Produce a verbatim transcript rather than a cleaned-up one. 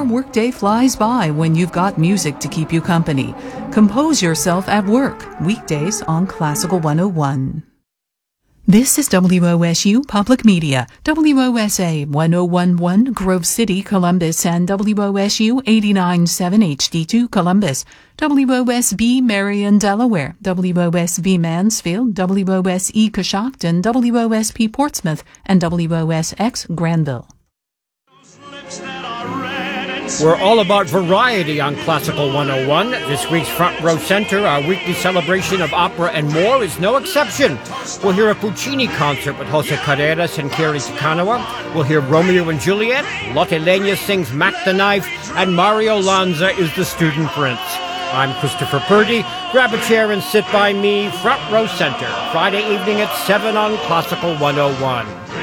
workday flies by when you've got music to keep you company. Compose yourself at work, weekdays on Classical one oh one. This is W O S U Public Media, W O S A one oh one point one Grove City, Columbus, and W O S U eighty-nine point seven H D two Columbus, W O S B Marion, Delaware, W O S B Mansfield, W O S E Coshocton, W O S P Portsmouth, and W O S X Granville. We're all about variety on Classical one oh one. This week's Front Row Center, our weekly celebration of opera and more, is no exception. We'll hear a Puccini concert with Jose Carreras and Kerry Takanawa. We'll hear Romeo and Juliet, Lotte Lenya sings Mac the Knife, and Mario Lanza is the student prince. I'm Christopher Purdy. Grab a chair and sit by me. Front Row Center, Friday evening at seven on Classical one oh one.